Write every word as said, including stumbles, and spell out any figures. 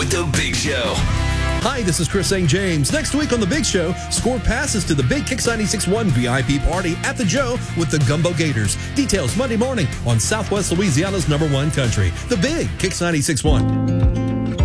with The Big Show. Hi, this is Chris Saint James. Next week on The Big Show, score passes to the big Kicks ninety-six point one V I P party at the Joe with the Gumbo Gators. Details Monday morning on Southwest Louisiana's number one country. The big Kicks ninety-six point one.